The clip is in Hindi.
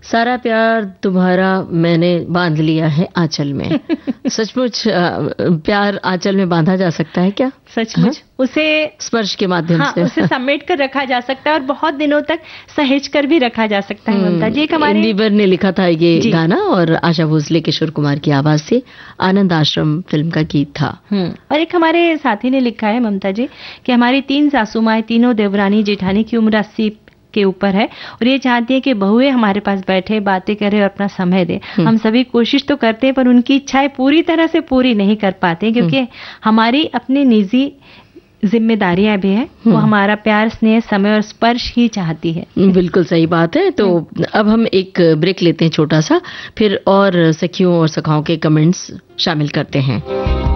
सारा प्यार तुम्हारा मैंने बांध लिया है आंचल में। सचमुच प्यार आंचल में बांधा जा सकता है क्या? सचमुच उसे स्पर्श के माध्यम से उसे समेट कर रखा जा सकता है और बहुत दिनों तक सहेज कर भी रखा जा सकता है। ममता जी, एक हमारे इंदिवर ने लिखा था ये गाना और आशा भोसले किशोर कुमार की आवाज से आनंद आश्रम फिल्म का गीत था। और एक हमारे साथी ने लिखा है ममता जी कि हमारी 3 सासू माएं, तीनों देवरानी जेठानी की उम्र 80 के ऊपर है और ये चाहती है कि बहुएं हमारे पास बैठे, बातें करें और अपना समय दे। हम सभी कोशिश तो करते हैं पर उनकी इच्छाएं पूरी तरह से पूरी नहीं कर पाते क्योंकि हमारी अपनी निजी जिम्मेदारियां भी है। वो हमारा प्यार, स्नेह, समय और स्पर्श ही चाहती है। बिल्कुल सही बात है। तो अब हम एक ब्रेक लेते हैं छोटा सा, फिर और सखियों और सखाओं के कमेंट्स शामिल करते हैं।